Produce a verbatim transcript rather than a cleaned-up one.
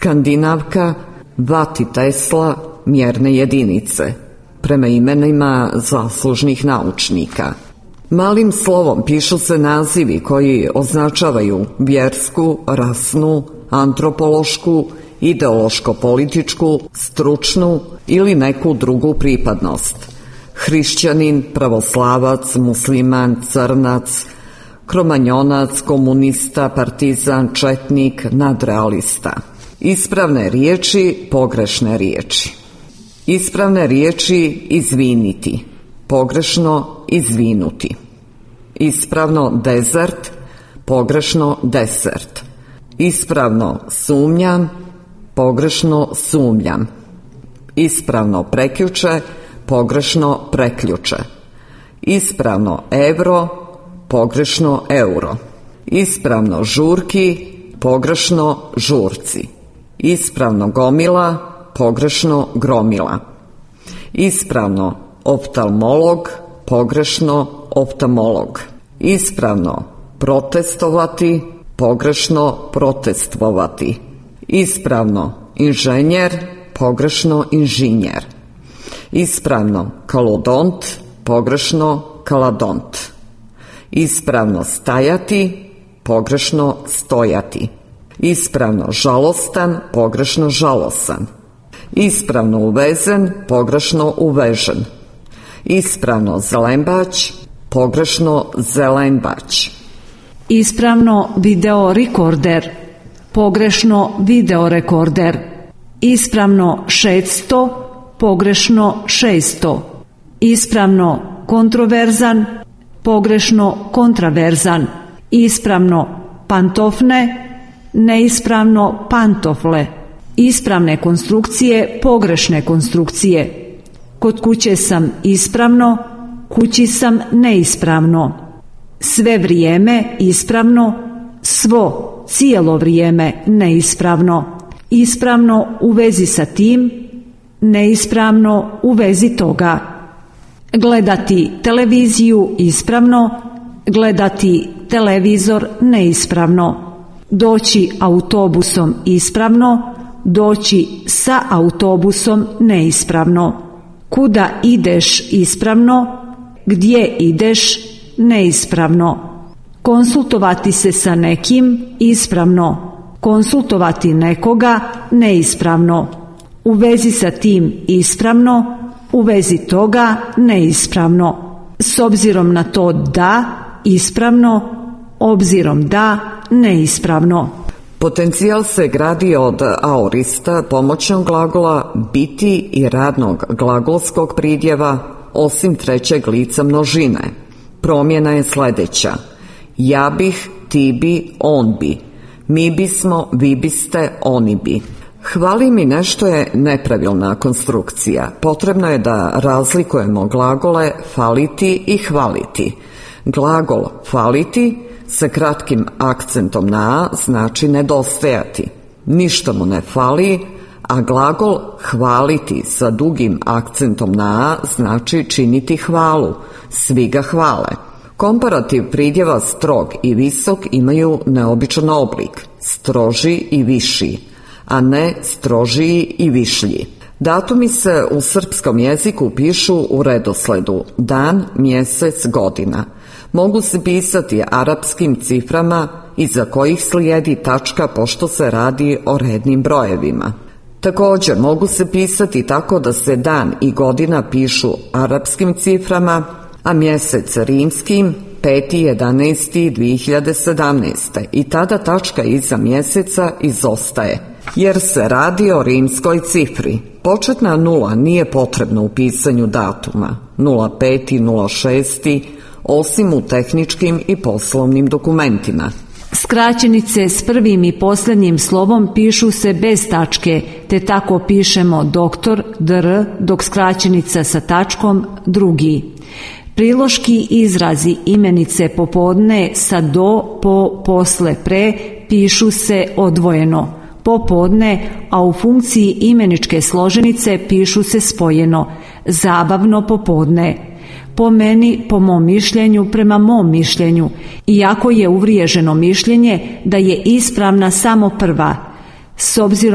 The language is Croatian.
Skandinavka, Vat i Tesla, mjerne jedinice, prema imenima zaslužnih naučnika. Malim slovom pišu se nazivi koji označavaju vjersku, rasnu, antropološku, ideološko-političku, stručnu ili neku drugu pripadnost. Hrišćanin, pravoslavac, musliman, crnac, kromanjonac, komunista, partizan, četnik, nadrealista. Ispravne riječi, pogrešne riječi. Ispravne riječi: izviniti, pogrešno izvinuti. Ispravno dezert, pogrešno desert. Ispravno sumnjam, pogrešno sumnjam. Ispravno prekjuče, pogrešno preključe. Ispravno evro, pogrešno euro. Ispravno žurki, pogrešno žurci. Ispravno gomila, pogrešno gromila. Ispravno oftalmolog, pogrešno oftalmolog. Ispravno protestovati, pogrešno protestvovati. Ispravno inženjer, pogrešno inženjer. Ispravno kalodont, pogrešno kaladont. Ispravno stajati, pogrešno stojati. Ispravno žalostan, pogrešno žalosan. Ispravno uvezen, pogrešno uvežen. Ispravno zelembać, pogrešno zelenbać. Ispravno videorekorder, pogrešno videorekorder. Ispravno šesto, pogrešno šesto. Ispravno kontroverzan, pogrešno kontraverzan. Ispravno pantofne, neispravno pantofle. Ispravne konstrukcije, pogrešne konstrukcije. Kod kuće sam ispravno, kući sam neispravno. Sve vrijeme ispravno, svo cijelo vrijeme neispravno. Ispravno u vezi sa tim, neispravno u vezi toga. Gledati televiziju ispravno, gledati televizor neispravno. Doći autobusom ispravno, doći sa autobusom neispravno. Kuda ideš ispravno, gdje ideš neispravno. Konsultovati se sa nekim ispravno, konsultovati nekoga neispravno. U vezi sa tim ispravno, u vezi toga neispravno. S obzirom na to da ispravno, obzirom da neispravno. Potencijal se gradi od aorista, pomoćnog glagola, biti i radnog glagolskog pridjeva, osim trećeg lica množine. Promjena je sljedeća: ja bih, ti bi, on bi. Mi bismo, vi biste, oni bi. Hvali mi nešto je nepravilna konstrukcija. Potrebno je da razlikujemo glagole faliti i hvaliti. Glagol faliti sa kratkim akcentom na a znači nedostajati. Ništa mu ne fali, a glagol hvaliti sa dugim akcentom na a znači činiti hvalu. Svi ga hvale. Komparativ pridjeva strog i visok imaju neobičan oblik, stroži i viši, a ne strožiji i višlji. Datumi se u srpskom jeziku pišu u redosledu dan, mjesec, godina. Mogu se pisati arapskim ciframa iza kojih slijedi tačka pošto se radi o rednim brojevima. Također mogu se pisati tako da se dan i godina pišu arapskim ciframa, a mjesec rimskim, peti jedanaesti dvije hiljade sedamnaeste. I tada tačka iza mjeseca izostaje, jer se radi o rimskoj cifri. Početna nula nije potrebna u pisanju datuma, nula pet, nula šest, osim u tehničkim i poslovnim dokumentima. Skraćenice s prvim i posljednjim slovom pišu se bez tačke, te tako pišemo doktor, dr, dok skraćenica sa tačkom drugi. Priloški izrazi imenice popodne sa do, po, posle, pre pišu se odvojeno. Popodne, a u funkciji imeničke složenice pišu se spojeno. Zabavno popodne. Po meni, po mom mišljenju, prema mom mišljenju, iako je uvriježeno mišljenje da je ispravna samo prva. S obzirom